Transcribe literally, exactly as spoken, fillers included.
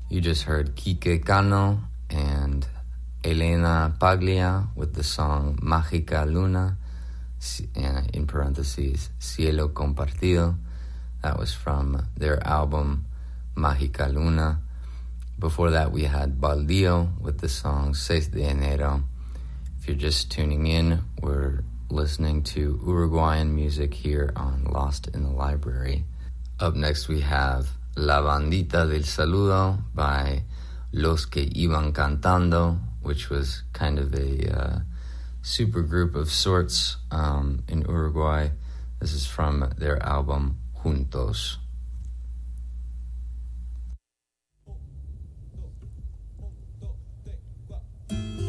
You just heard Quique Cano and Elena Paglia with the song Mágica Luna, in parentheses, Cielo Compartido. That was from their album Mágica Luna. Before that, we had Baldío with the song Seis de Enero. If you're just tuning in, we're listening to Uruguayan music here on Lost in the Library. Up next, we have La Bandita del Saludo by Los Que Iban Cantando, which was kind of a uh, super group of sorts um, in Uruguay. This is from their album Juntos.